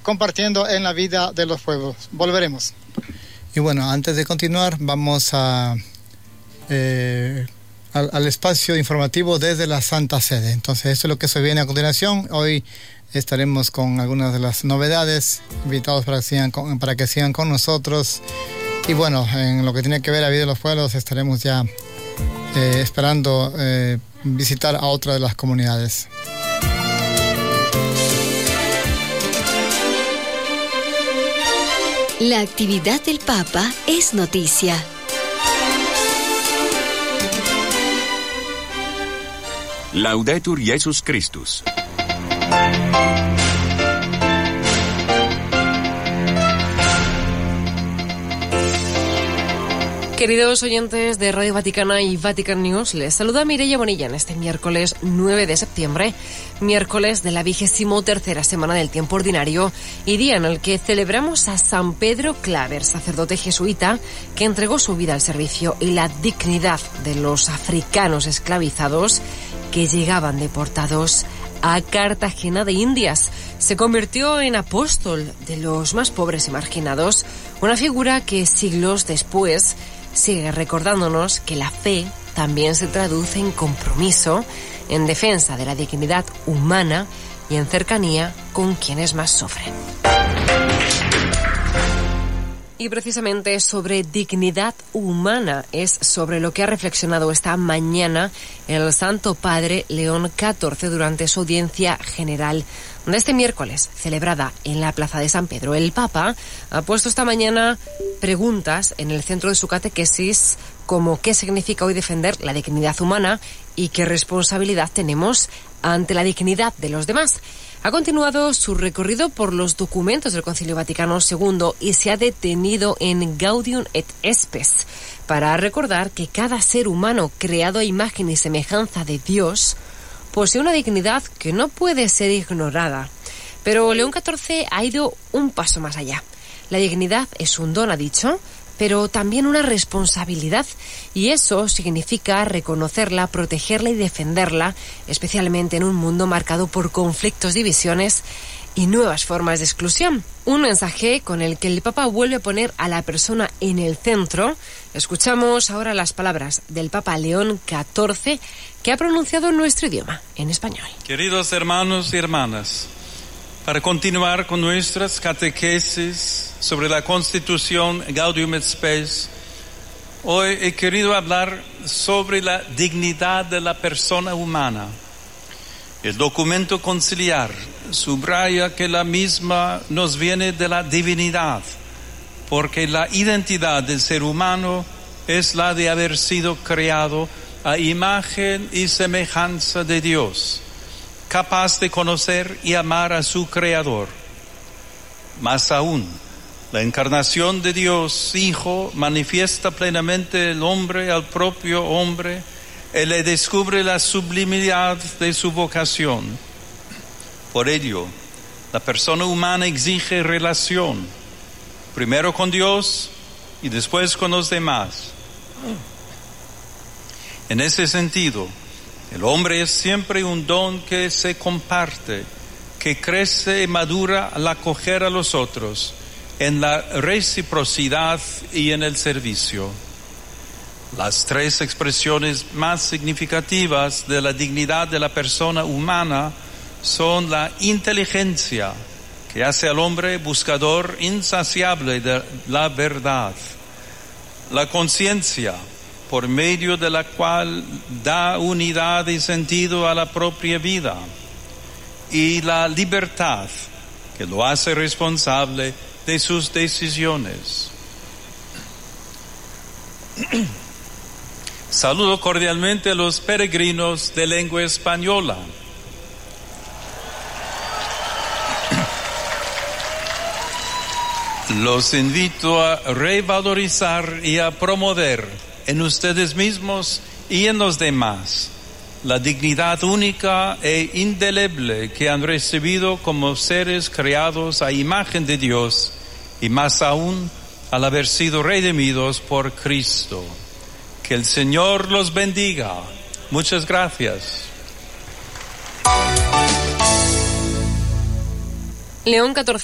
compartiendo en la vida de los pueblos. Volveremos. Y bueno, antes de continuar, vamos al espacio informativo desde la Santa Sede. Entonces, esto es lo que se viene a continuación. Hoy estaremos con algunas de las novedades, invitados para que sigan con nosotros. Y bueno, en lo que tiene que ver a la vida de los pueblos, estaremos ya esperando visitar a otra de las comunidades. La actividad del Papa es noticia. Laudetur Jesus Christus. Queridos oyentes de Radio Vaticana y Vatican News, les saluda Mireia Bonilla en este miércoles 9 de septiembre, miércoles de la 23ª semana del tiempo ordinario y día en el que celebramos a San Pedro Claver, sacerdote jesuita que entregó su vida al servicio y la dignidad de los africanos esclavizados que llegaban deportados a Cartagena de Indias. Se convirtió en apóstol de los más pobres y marginados, una figura que siglos después sigue recordándonos que la fe también se traduce en compromiso, en defensa de la dignidad humana y en cercanía con quienes más sufren. Y precisamente sobre dignidad humana es sobre lo que ha reflexionado esta mañana el Santo Padre León XIV durante su audiencia general de este miércoles, celebrada en la Plaza de San Pedro. El Papa ha puesto esta mañana preguntas en el centro de su catequesis como qué significa hoy defender la dignidad humana y qué responsabilidad tenemos ante la dignidad de los demás. Ha continuado su recorrido por los documentos del Concilio Vaticano II y se ha detenido en Gaudium et Spes para recordar que cada ser humano creado a imagen y semejanza de Dios posee una dignidad que no puede ser ignorada. Pero León XIV ha ido un paso más allá. La dignidad es un don, ha dicho, pero también una responsabilidad, y eso significa reconocerla, protegerla y defenderla, especialmente en un mundo marcado por conflictos, divisiones y nuevas formas de exclusión. Un mensaje con el que el Papa vuelve a poner a la persona en el centro. Escuchamos ahora las palabras del Papa León XIV, que ha pronunciado en nuestro idioma, en español. Queridos hermanos y hermanas, para continuar con nuestras catequesis sobre la Constitución Gaudium et Spes, hoy he querido hablar sobre la dignidad de la persona humana. El documento conciliar subraya que la misma nos viene de la divinidad, porque la identidad del ser humano es la de haber sido creado a imagen y semejanza de Dios, capaz de conocer y amar a su Creador. Más aún, la encarnación de Dios Hijo manifiesta plenamente el hombre al propio hombre y le descubre la sublimidad de su vocación. Por ello, la persona humana exige relación, primero con Dios y después con los demás. En ese sentido, el hombre es siempre un don que se comparte, que crece y madura al acoger a los otros, en la reciprocidad y en el servicio. Las tres expresiones más significativas de la dignidad de la persona humana son la inteligencia, que hace al hombre buscador insaciable de la verdad, la conciencia, por medio de la cual da unidad y sentido a la propia vida, y la libertad, que lo hace responsable de sus decisiones. Saludo cordialmente a los peregrinos de lengua española. Los invito a revalorizar y a promover en ustedes mismos y en los demás la dignidad única e indeleble que han recibido como seres creados a imagen de Dios y más aún al haber sido redimidos por Cristo. Que el Señor los bendiga. Muchas gracias. León XIV